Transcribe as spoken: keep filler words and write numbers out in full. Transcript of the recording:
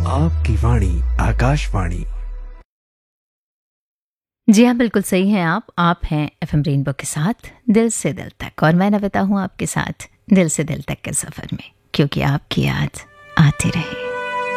आपकी वाणी आकाशवाणी। जी हाँ, बिल्कुल सही हैं आप आप हैं एफएम रेनबो के साथ दिल से दिल तक, और मैं नविता हूँ आपके साथ दिल से दिल तक के सफ़र में, क्योंकि आपकी याद आती रहे।